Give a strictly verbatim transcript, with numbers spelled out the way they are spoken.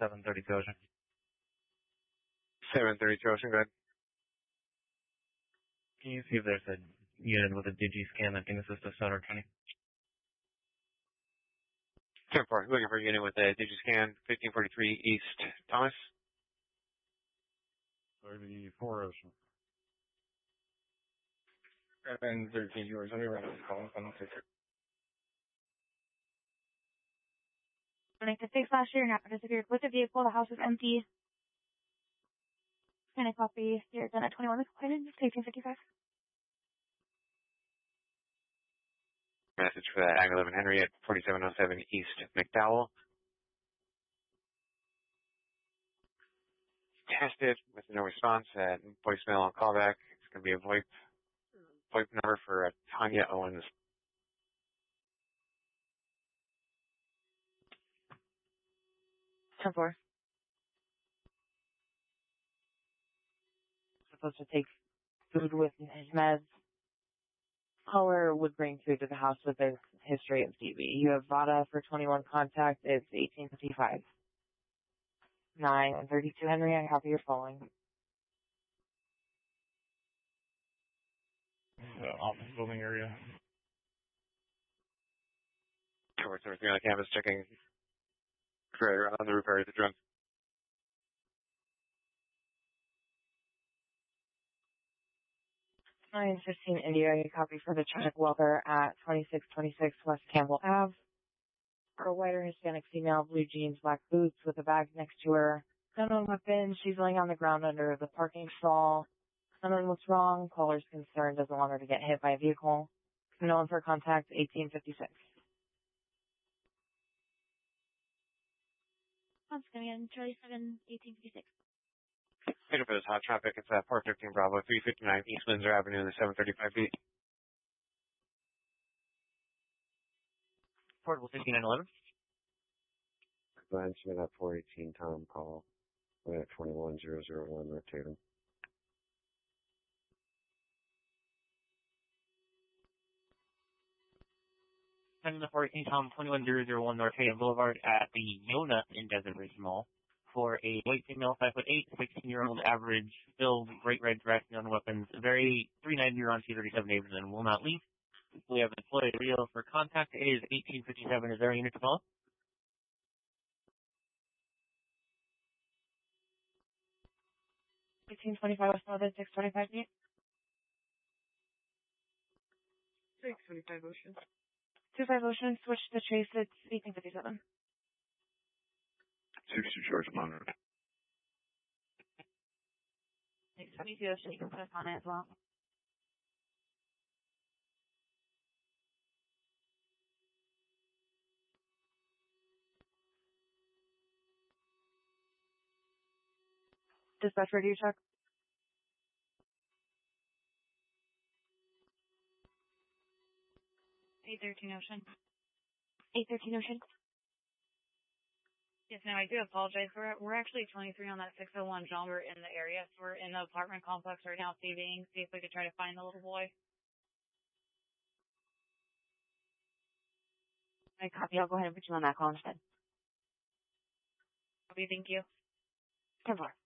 seven thirty-two Ocean. seven thirty-two Ocean, go ahead. Can you see if there's a unit with a digi-scan that can assist us Center twenty? ten four, looking for a unit with a digi-scan, fifteen forty-three East Thomas. thirty-four Ocean. seven thirteen yours. Let me run this call. I'm going to take it. Connected six last year, not disappeared with the vehicle. The house is empty. Can I copy? You're done at twenty-one. eighteen fifty-five. Message for that Ag eleven Henry at forty-seven oh seven East McDowell. Tested with no response at voicemail on callback. It's going to be a VoIP, VoIP number for uh, Tanya Owens. ten four. Supposed to take food with his meds. Caller would bring food to the house with a history of D B. You have VADA for twenty-one contact. It's eighteen fifty-five. nine and thirty-two Henry, I copy your following. The office building area. Cover three on the campus, checking for on the roof area of the drunk. nine fifteen India, you copy for the traffic welder at twenty-six twenty-six West Campbell Avenue. For a whiter Hispanic female, blue jeans, black boots with a bag next to her. Unknown weapon, she's laying on the ground under the parking stall. Unknown what's wrong, caller's concerned, doesn't want her to get hit by a vehicle. Known for contact, eighteen fifty-six. That's going to be Charlie seven, eighteen fifty-six. Pick up for this hot traffic. It's at Port fifteen Bravo, three fifty-nine East Windsor Avenue in the seven thirty-five feet. Portable fifty-nine eleven. Go ahead and submit that four eighteen Tom call. We're at twenty-one thousand one, rotating. Sending the four eighteen Tom, twenty-one thousand one North Hayden Boulevard at the Yona in Desert Ridge Mall for a white female, five foot eight, sixteen-year-old average, build, great red dress, known weapons, very three ninety on T thirty-seven Davis and will not leave. We have deployed Rio for contact. It is eighteen fifty-seven. Is there a unit to follow? eighteen twenty-five West Northern, six twenty-five feet. six twenty-five Ocean. two five Ocean, switch to Chase, it's eighteen fifty-seven. sixty George Monitor. six twenty-two Ocean, you can put us on it as well. Dispatch radio check. eight thirteen Ocean. eight thirteen Ocean. Yes, ma'am, I do apologize. We're, we're actually twenty-three on that six oh one John. We're in the area. So we're in the apartment complex right now, CVing, see if we could try to find the little boy. I copy. I'll go ahead and put you on that call instead. Copy, thank you. ten four.